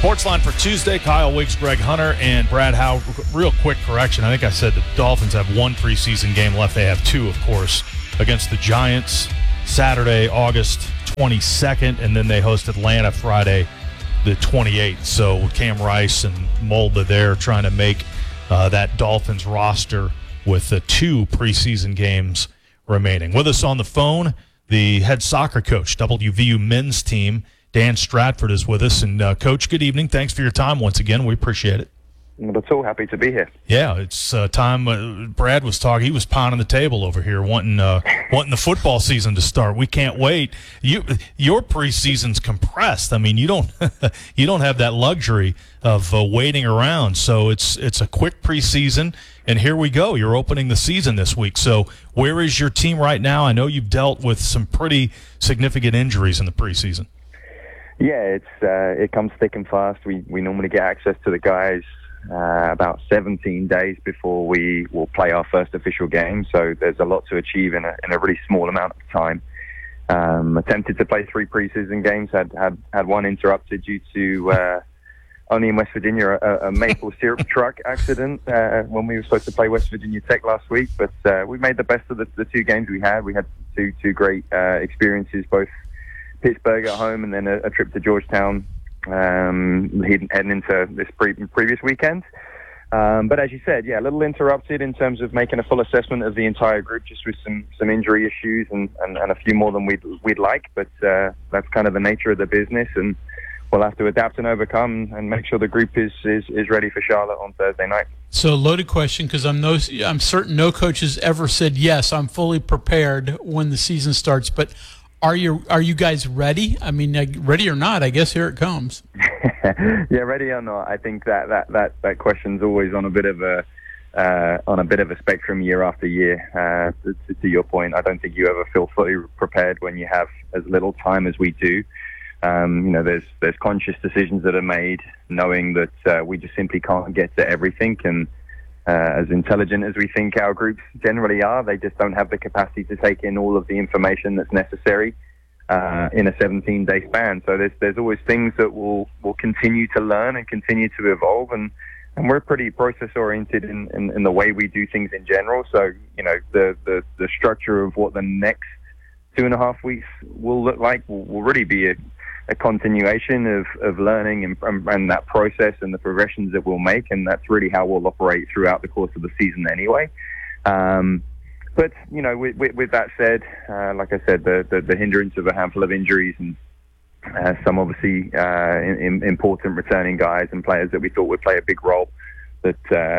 Sportsline for Tuesday, Kyle Wiggs, Greg Hunter, and Brad Howe. Real quick correction. I think I said the Dolphins have one preseason game left. They have two, of course, against the Giants Saturday, August 22nd, and then they host Atlanta Friday the 28th. So Cam Rice and Mulda there trying to make that Dolphins roster with the two preseason games remaining. With us on the phone, the head soccer coach, WVU men's team, Dan Stratford, is with us. And, Coach, good evening. Thanks for your time once again. We appreciate it. Well, it's all happy to be here. Yeah, it's time. Brad was talking. He was pounding the table over here, wanting the football season to start. We can't wait. Your preseason's compressed. I mean, you don't have that luxury of waiting around. So it's a quick preseason, and here we go. You're opening the season this week. So where is your team right now? I know you've dealt with some pretty significant injuries in the preseason. Yeah, it comes thick and fast. We normally get access to the guys about 17 days before we will play our first official game. So there's a lot to achieve in a really small amount of time. Attempted to play 3 preseason games, had one interrupted due to only in West Virginia a maple syrup truck accident when we were supposed to play West Virginia Tech last week. But we made the best of the 2 games we had. We had two great experiences, both Pittsburgh at home and then a trip to Georgetown heading into this previous weekend. But as you said, yeah, a little interrupted in terms of making a full assessment of the entire group, just with some injury issues and a few more than we'd like. But that's kind of the nature of the business, and we'll have to adapt and overcome and make sure the group is ready for Charlotte on Thursday night. So, loaded question, because I'm certain no coach has ever said, yes, I'm fully prepared when the season starts. But are you guys ready? I mean, ready or not, I guess here it comes. Yeah, ready or not, I think that question's always on a bit of a spectrum year after year. To your point, I don't think you ever feel fully prepared when you have as little time as we do. There's conscious decisions that are made, knowing that we just simply can't get to everything, and as intelligent as we think our groups generally are, they just don't have the capacity to take in all of the information that's necessary in a 17-day span. So there's always things that we'll continue to learn and continue to evolve, and we're pretty process-oriented in the way we do things in general. So, the structure of what the next 2.5 weeks will look like will really be a continuation of learning and that process and the progressions that we'll make, and that's really how we'll operate throughout the course of the season anyway. But with that said, like I said, the hindrance of a handful of injuries and some obviously important returning guys and players that we thought would play a big role, that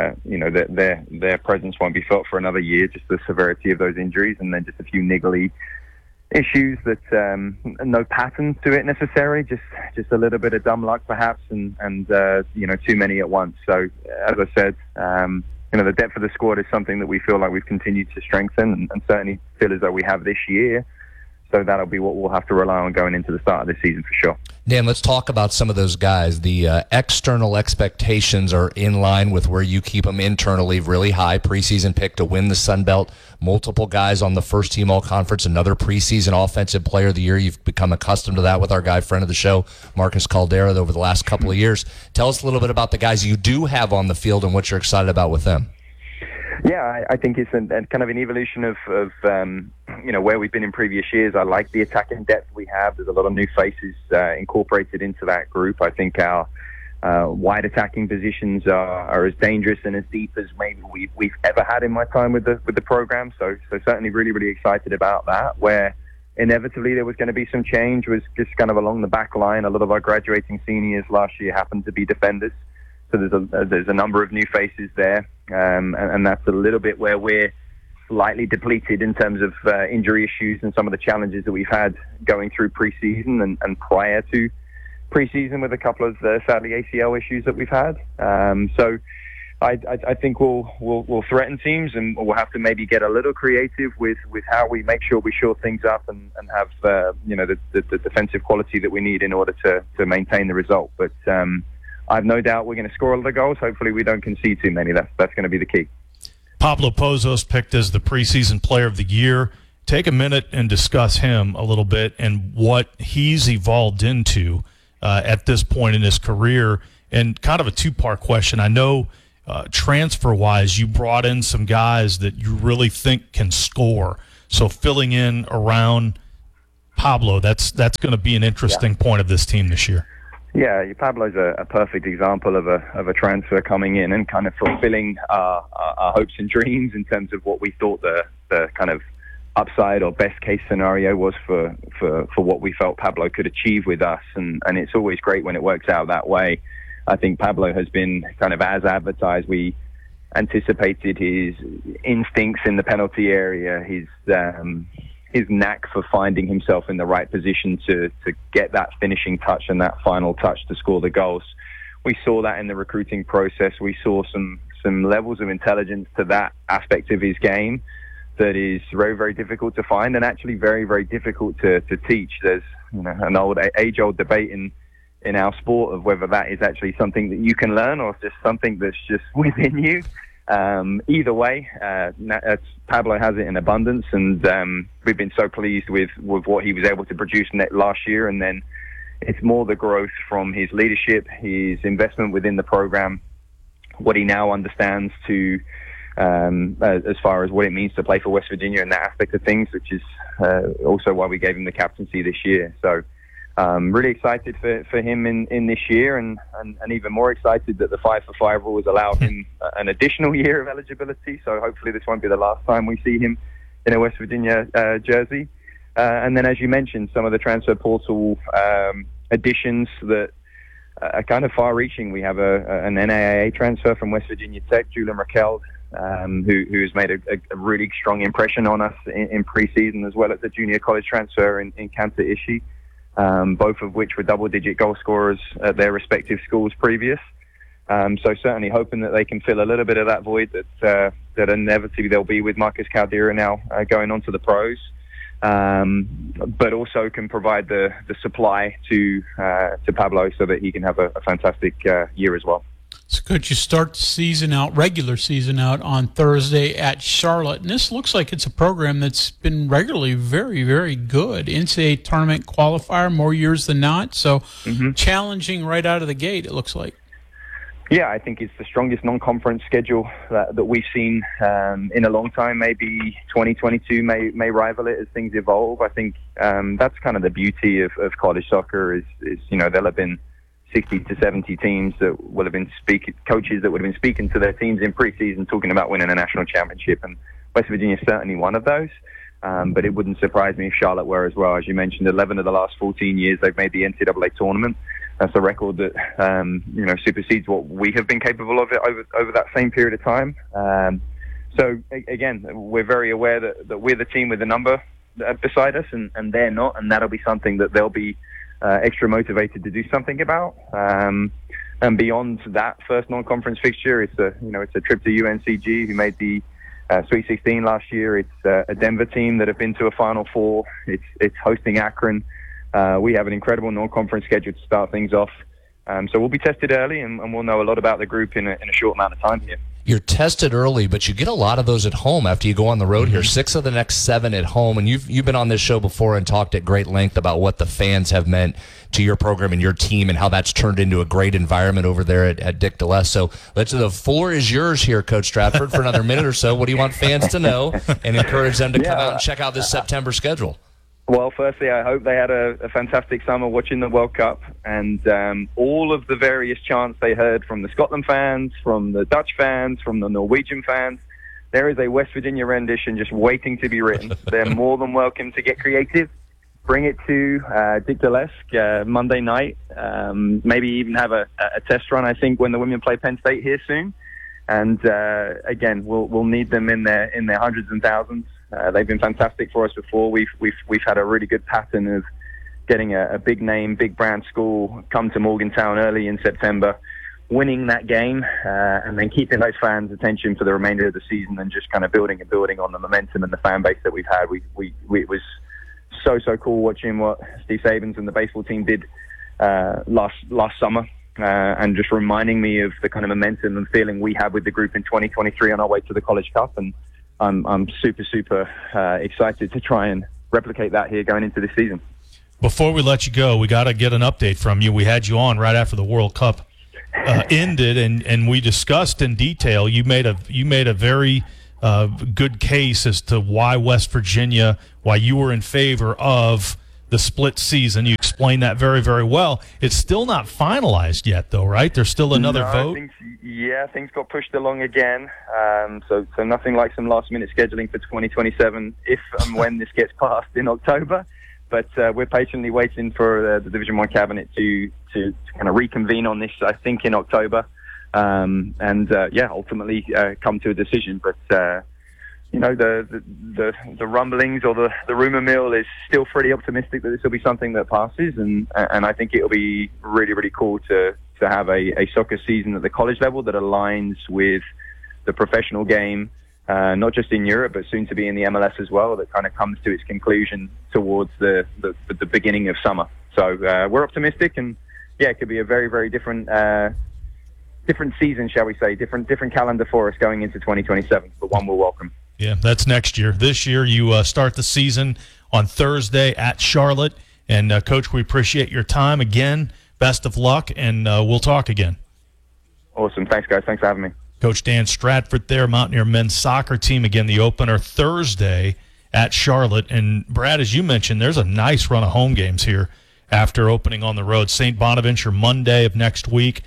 their presence won't be felt for another year, just the severity of those injuries, and then just a few niggly issues that no pattern to it necessarily, just a little bit of dumb luck perhaps, and too many at once. So as I said, the depth of the squad is something that we feel like we've continued to strengthen, and certainly feel as though we have this year. So that'll be what we'll have to rely on going into the start of this season for sure. Dan, let's talk about some of those guys. The external expectations are in line with where you keep them internally, really high. Preseason pick to win the Sun Belt. Multiple guys on the first team all-conference. Another preseason offensive player of the year. You've become accustomed to that with our guy, friend of the show, Marcus Caldera, over the last couple of years. Tell us a little bit about the guys you do have on the field and what you're excited about with them. Yeah, I think it's kind of an evolution of where we've been in previous years. I like the attacking depth we have. There's a lot of new faces incorporated into that group. I think our wide attacking positions are as dangerous and as deep as maybe we've ever had in my time with the program. So certainly really, really excited about that. Where inevitably there was going to be some change was just kind of along the back line. A lot of our graduating seniors last year happened to be defenders. So there's a number of new faces there, and that's a little bit where we're slightly depleted in terms of injury issues and some of the challenges that we've had going through preseason and prior to preseason with a couple of sadly ACL issues that we've had. So I think we'll threaten teams, and we'll have to maybe get a little creative with how we make sure we shore things up and have the defensive quality that we need in order to maintain the result. But I've no doubt we're going to score a lot of goals. Hopefully we don't concede too many. That's going to be the key. Pablo Pozos picked as the preseason player of the year. Take a minute and discuss him a little bit and what he's evolved into at this point in his career. And kind of a two-part question. I know transfer-wise, you brought in some guys that you really think can score. So filling in around Pablo, that's going to be an interesting point of this team this year. Yeah, Pablo's a perfect example of a transfer coming in and kind of fulfilling our hopes and dreams in terms of what we thought the kind of upside or best case scenario was for what we felt Pablo could achieve with us. And it's always great when it works out that way. I think Pablo has been kind of as advertised. We anticipated his instincts in the penalty area, his knack for finding himself in the right position to get that finishing touch and that final touch to score the goals. We saw that in the recruiting process. We saw some levels of intelligence to that aspect of his game that is very, very difficult to find and actually very, very difficult to teach. There's an age-old debate in our sport of whether that is actually something that you can learn or just something that's just within you. Either way, Pablo has it in abundance, and we've been so pleased with what he was able to produce last year. And then it's more the growth from his leadership, his investment within the program, what he now understands to as far as what it means to play for West Virginia and that aspect of things, which is also why we gave him the captaincy this year. So really excited for him in this year, and even more excited that the 5-for-5 rules allowed him an additional year of eligibility. So hopefully this won't be the last time we see him in a West Virginia jersey. And then, as you mentioned, some of the transfer portal additions that are kind of far-reaching. We have an NAIA transfer from West Virginia Tech, Julian Raquel, who has made a really strong impression on us in preseason, as well as a junior college transfer in Kanta Ishii. Both of which were double-digit goal scorers at their respective schools previous. So certainly hoping that they can fill a little bit of that void that inevitably there'll be with Marcus Caldera now going on to the pros, but also can provide the supply to Pablo so that he can have a fantastic year as well. So, Coach, you start the regular season out on Thursday at Charlotte, and this looks like it's a program that's been regularly very, very good. NCAA tournament qualifier more years than not, so challenging right out of the gate, it looks like. Yeah, I think it's the strongest non-conference schedule that we've seen in a long time. Maybe 2022 may rival it as things evolve. I think that's kind of the beauty of college soccer is there'll have been 60 to 70 teams that would have been coaches that would have been speaking to their teams in preseason talking about winning a national championship, and West Virginia is certainly one of those. But it wouldn't surprise me if Charlotte were as well. As you mentioned, 11 of the last 14 years they've made the NCAA tournament. That's a record that supersedes what we have been capable of over that same period of time. So again, we're very aware that we're the team with the number beside us, and they're not, and that'll be something that they'll be extra motivated to do something about. And beyond that first non-conference fixture, it's a trip to UNCG, who made the Sweet 16 last year. It's a Denver team that have been to a Final Four. It's hosting Akron. We have an incredible non-conference schedule to start things off. So we'll be tested early, and we'll know a lot about the group in a short amount of time here. You're tested early, but you get a lot of those at home after you go on the road here. 6 of the next 7 at home, and you've been on this show before and talked at great length about what the fans have meant to your program and your team and how that's turned into a great environment over there at Dick DeLuss. So the floor is yours here, Coach Stratford, for another minute or so. What do you want fans to know and encourage them to come out and check out this September schedule? Well, firstly, I hope they had a fantastic summer watching the World Cup, and all of the various chants they heard from the Scotland fans, from the Dutch fans, from the Norwegian fans. There is a West Virginia rendition just waiting to be written. They're more than welcome to get creative. Bring it to Dick DeLuss Monday night. Maybe even have a test run, I think, when the women play Penn State here soon. And again, we'll need them in their hundreds and thousands. They've been fantastic for us before. We've had a really good pattern of getting a big name, big brand school come to Morgantown early in September, winning that game, and then keeping those fans' attention for the remainder of the season, and just kind of building on the momentum and the fan base that we've had. It was so cool watching what Steve Sabins and the baseball team did last summer. And just reminding me of the kind of momentum and feeling we had with the group in 2023 on our way to the College Cup, and I'm super excited to try and replicate that here going into this season. Before we let you go, we got to get an update from you. We had you on right after the World Cup ended, and we discussed in detail. You made a very good case as to why West Virginia, why you were in favor of the split season. You explained that very, very well. It's still not finalized yet, though, right? There's still another vote? Things got pushed along again. So nothing like some last-minute scheduling for 2027 if and when this gets passed in October. But we're patiently waiting for the Division I Cabinet to kind of reconvene on this, I think, in October. Ultimately come to a decision. But the rumblings or the rumor mill is still pretty optimistic that this will be something that passes, and I think it'll be really, really cool to have a soccer season at the college level that aligns with the professional game, not just in Europe but soon to be in the MLS as well. That kind of comes to its conclusion towards the beginning of summer. So we're optimistic, and it could be a very, very different season, shall we say, different calendar for us going into 2027, but one we'll welcome. Yeah, that's next year. This year, you start the season on Thursday at Charlotte. And, Coach, we appreciate your time. Again, best of luck, and we'll talk again. Awesome. Thanks, guys. Thanks for having me. Coach Dan Stratford there, Mountaineer men's soccer team. Again, the opener Thursday at Charlotte. And, Brad, as you mentioned, there's a nice run of home games here after opening on the road. St. Bonaventure Monday of next week,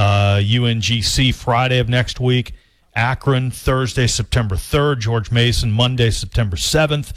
UNGC Friday of next week, Akron Thursday, September 3rd, George Mason Monday, September 7th,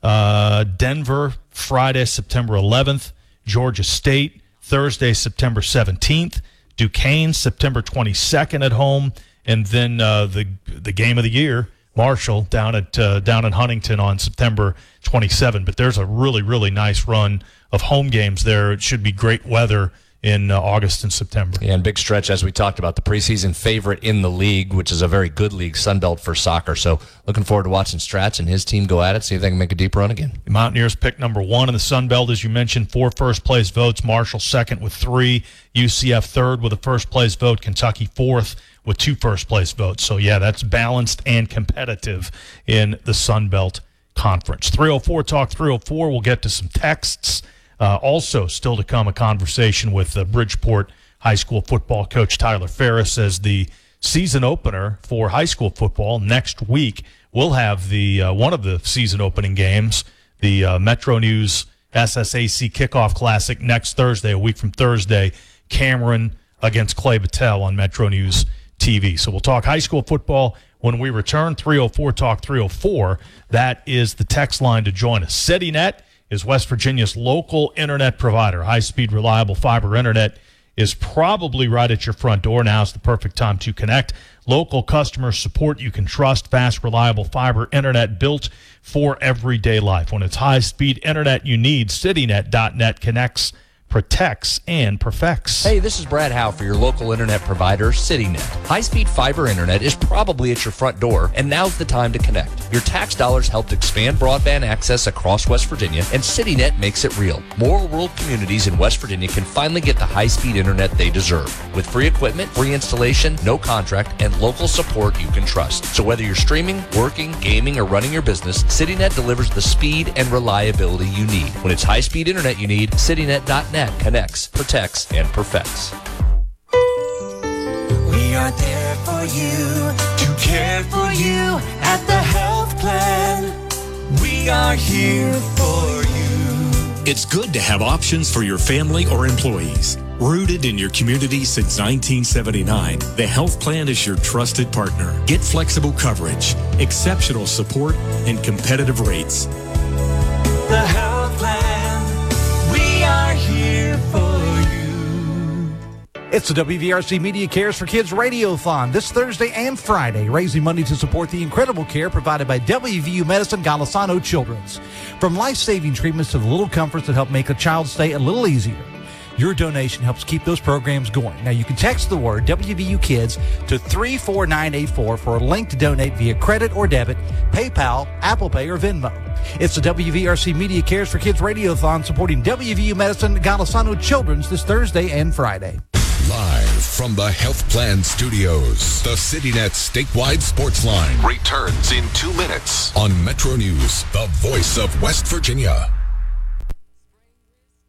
Denver Friday, September 11th, Georgia State Thursday, September 17th, Duquesne September 22nd at home, and then the game of the year, Marshall down in Huntington on September 27th. But there's a really, really nice run of home games there. It should be great weather in August and September. Yeah, and big stretch, as we talked about, the preseason favorite in the league, which is a very good league, Sunbelt for soccer. So looking forward to watching Strats and his team go at it, see if they can make a deep run again. The Mountaineers pick number 1 in the Sunbelt, as you mentioned, 4 first-place votes. Marshall second with 3. UCF third with a first-place vote. Kentucky fourth with 2 first-place votes. So, yeah, that's balanced and competitive in the Sunbelt Conference. 304 Talk 304. We'll get to some texts. Also, still to come, a conversation with Bridgeport High School football coach Tyler Ferris as the season opener for high school football next week. We'll have the one of the season opening games, the Metro News SSAC Kickoff Classic next Thursday, a week from Thursday, Cameron against Clay Battelle on Metro News TV. So we'll talk high school football when we return. 304 Talk 304. That is the text line to join us. CityNet is West Virginia's local internet provider. High-speed, reliable fiber internet is probably right at your front door. Now's the perfect time to connect. Local customer support you can trust. Fast, reliable fiber internet built for everyday life. When it's high-speed internet you need, CityNet.net connects, protects, and perfects. Hey, this is Brad Howe for your local internet provider, CityNet. High-speed fiber internet is probably at your front door, and now's the time to connect. Your tax dollars helped expand broadband access across West Virginia, and CityNet makes it real. More rural communities in West Virginia can finally get the high-speed internet they deserve. With free equipment, free installation, no contract, and local support you can trust. So whether you're streaming, working, gaming, or running your business, CityNet delivers the speed and reliability you need. When it's high-speed internet you need, CityNet.net connects, protects, and perfects. We are there for you, to care for you at the health plan. We are here for you. It's good to have options for your family or employees. Rooted in your community since 1979, the health plan is your trusted partner. Get flexible coverage, exceptional support, and competitive rates. The health plan, we are here for you. It's the WVRC Media Cares for Kids Radiothon this Thursday and Friday, raising money to support the incredible care provided by WVU Medicine Golisano Children's. From life-saving treatments to the little comforts that help make a child's stay a little easier, your donation helps keep those programs going. Now, you can text the word WVU Kids to 34984 for a link to donate via credit or debit, PayPal, Apple Pay, or Venmo. It's the WVRC Media Cares for Kids Radiothon supporting WVU Medicine Golisano Children's this Thursday and Friday. Live from the Health Plan Studios, the CityNet statewide sports line returns in 2 minutes on Metro News, the voice of West Virginia.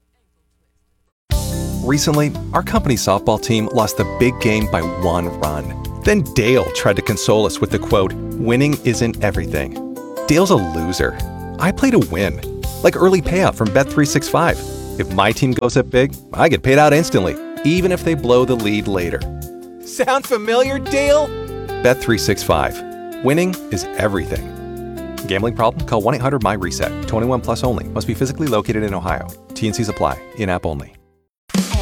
Recently, our company's softball team lost the big game by 1 run. Then Dale tried to console us with the quote, "Winning isn't everything." Dale's a loser. I play to win. Like early payout from Bet365. If my team goes up big, I get paid out instantly, even if they blow the lead later. Sound familiar, Dale? Bet365. Winning is everything. Gambling problem? Call 1-800-MY-RESET. 21 plus only. Must be physically located in Ohio. T&Cs apply. In-app only.